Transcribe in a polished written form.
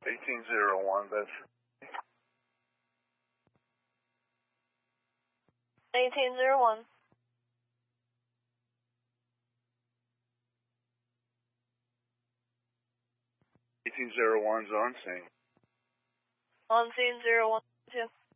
1801, that's 1801. 1801's on scene. On scene 012.